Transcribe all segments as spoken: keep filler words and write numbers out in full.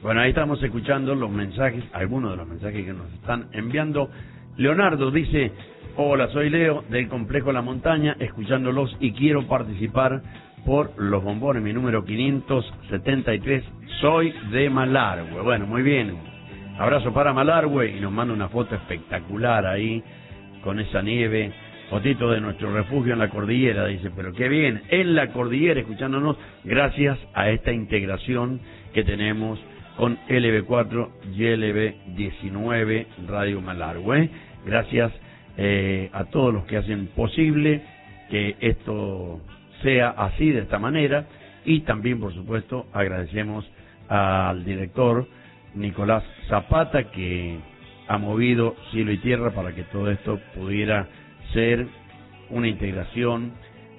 Bueno, ahí estamos escuchando los mensajes, algunos de los mensajes que nos están enviando. Leonardo dice: hola, soy Leo del Complejo La Montaña, escuchándolos y quiero participar por los bombones, mi número quinientos setenta y tres, soy de Malargüe. Bueno, muy bien, abrazo para Malargüe, y nos manda una foto espectacular ahí, con esa nieve, fotito de nuestro refugio en la cordillera, dice, pero qué bien, en la cordillera, escuchándonos, gracias a esta integración que tenemos con L B cuatro y L B diecinueve Radio Malargüe. Gracias eh, a todos los que hacen posible que esto sea así, de esta manera, y también, por supuesto, agradecemos al director Nicolás Zapata, que ha movido cielo y tierra para que todo esto pudiera ser una integración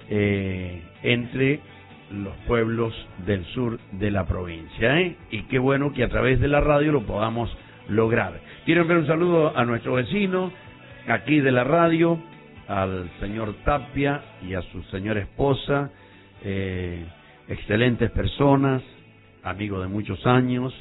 eh, entre los pueblos del sur de la provincia, ¿eh? Y qué bueno que a través de la radio lo podamos lograr. Quiero enviar un saludo a nuestro vecino aquí de la radio, al señor Tapia y a su señora esposa, eh, excelentes personas, amigos de muchos años.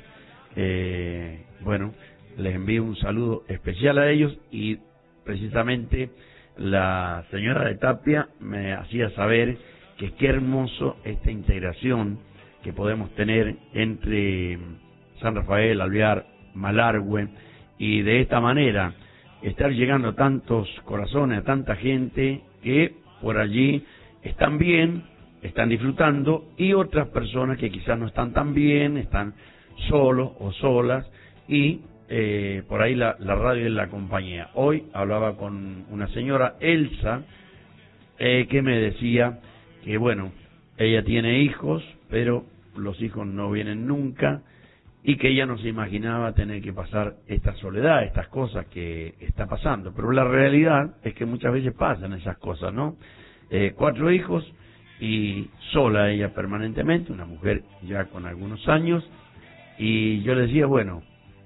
Eh, bueno, les envío un saludo especial a ellos, y precisamente la señora de Tapia me hacía saber que qué hermoso esta integración que podemos tener entre San Rafael, Alvear, Malargüe, y de esta manera estar llegando a tantos corazones, a tanta gente que por allí están bien, están disfrutando, y otras personas que quizás no están tan bien, están solos o solas, y eh, por ahí la, la radio es la compañía. Hoy hablaba con una señora, Elsa, eh, que me decía que bueno, ella tiene hijos, pero los hijos no vienen nunca, y que ella no se imaginaba tener que pasar esta soledad, estas cosas que está pasando. Pero la realidad es que muchas veces pasan esas cosas, ¿no? Eh, cuatro hijos y sola ella permanentemente, una mujer ya con algunos años, y yo le decía, bueno,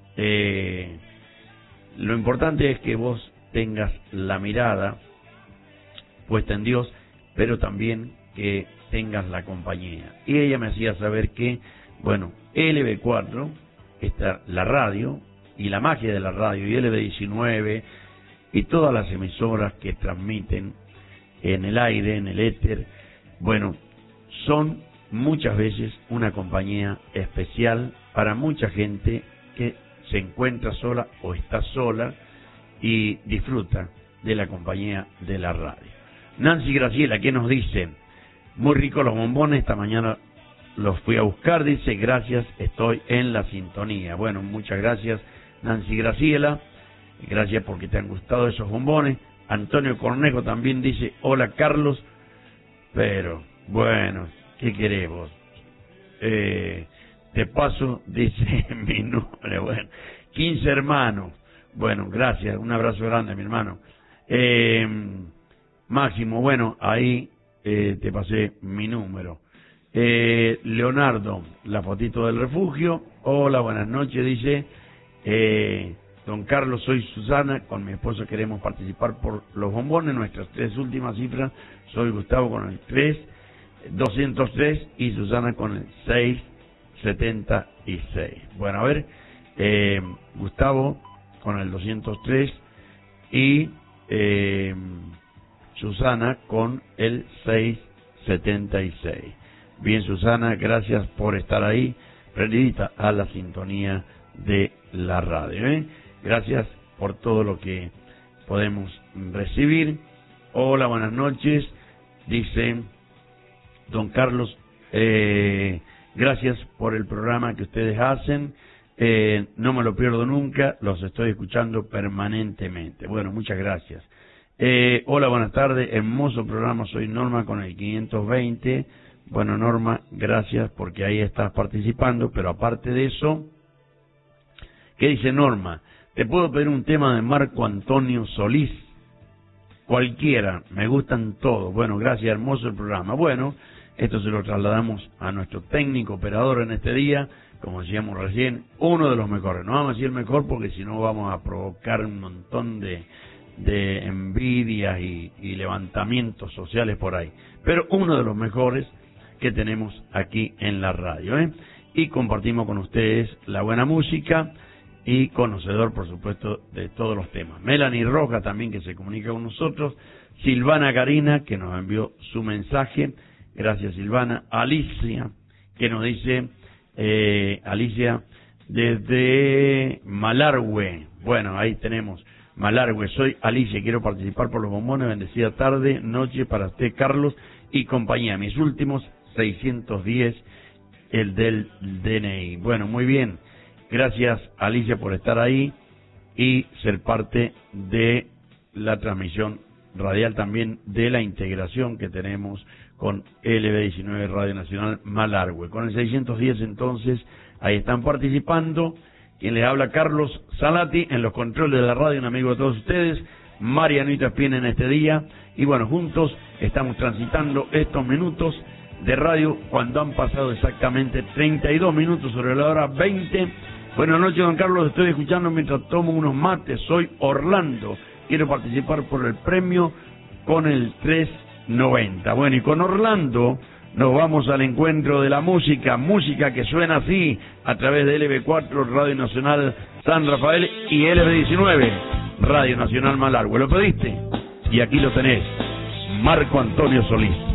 eh, lo importante es que vos tengas la mirada puesta en Dios, pero también que tengas la compañía. Y ella me hacía saber que, bueno, L B cuatro, está la radio y la magia de la radio, y L B diecinueve y todas las emisoras que transmiten en el aire, en el éter, bueno, son muchas veces una compañía especial para mucha gente que se encuentra sola o está sola y disfruta de la compañía de la radio. Nancy Graciela, ¿qué nos dice? Muy ricos los bombones, esta mañana los fui a buscar, dice, gracias, estoy en la sintonía. Bueno, muchas gracias, Nancy Graciela, gracias porque te han gustado esos bombones. Antonio Cornejo también dice, hola Carlos, pero bueno, ¿qué queremos? Eh, te paso, dice mi número, bueno, quince hermanos, bueno, gracias, un abrazo grande, mi hermano. Eh, Máximo, bueno, ahí eh, te pasé mi número. Eh, Leonardo, la fotito del refugio. Hola, buenas noches, dice eh, don Carlos, soy Susana, con mi esposo queremos participar por los bombones, nuestras tres últimas cifras, soy Gustavo con el tres, doscientos tres, y Susana con el seis setenta y seis. Bueno, a ver, eh, Gustavo con el doscientos tres y eh, Susana con el seis setenta y seis. Bien, Susana, gracias por estar ahí, prendidita a la sintonía de la radio, ¿eh? Gracias por todo lo que podemos recibir. Hola, buenas noches, dice don Carlos, eh, gracias por el programa que ustedes hacen, eh, no me lo pierdo nunca, los estoy escuchando permanentemente. Bueno, muchas gracias. Eh, hola, buenas tardes, hermoso programa, soy Norma con el quinientos veinte. Bueno, Norma, gracias porque ahí estás participando, pero aparte de eso, ¿qué dice Norma? ¿Te puedo pedir un tema de Marco Antonio Solís? Cualquiera, me gustan todos. Bueno, gracias, hermoso el programa. Bueno, esto se lo trasladamos a nuestro técnico operador en este día, como decíamos recién, uno de los mejores. No vamos a decir mejor porque si no vamos a provocar un montón de, de envidias y, y levantamientos sociales por ahí. Pero uno de los mejores que tenemos aquí en la radio, ¿eh? y compartimos con ustedes la buena música y conocedor, por supuesto, de todos los temas. Melanie Roja también, que se comunica con nosotros. Silvana Karina, que nos envió su mensaje. Gracias, Silvana. Alicia, que nos dice, eh, Alicia, desde Malargüe. Bueno, ahí tenemos Malargüe. Soy Alicia, quiero participar por los bombones. Bendecida tarde, noche para usted, Carlos, y compañía. Mis últimos seiscientos diez, el del D N I. Bueno, muy bien. Gracias, Alicia, por estar ahí y ser parte de la transmisión radial, también de la integración que tenemos con L B diecinueve Radio Nacional Malargüe. Con el seiscientos diez, entonces, ahí están participando. Quien les habla, Carlos Salati, en los controles de la radio, un amigo de todos ustedes, Marianita Espina en este día. Y bueno, juntos estamos transitando estos minutos de radio cuando han pasado exactamente treinta y dos minutos sobre la hora veinte. Buenas noches, don Carlos, estoy escuchando mientras tomo unos mates. Soy Orlando, quiero participar por el premio con el tres noventa. Bueno, y con Orlando nos vamos al encuentro de la música, música que suena así a través de L B cuatro, Radio Nacional San Rafael, y L B diecinueve, Radio Nacional Malargüe. ¿Lo pediste? Y aquí lo tenés, Marco Antonio Solís.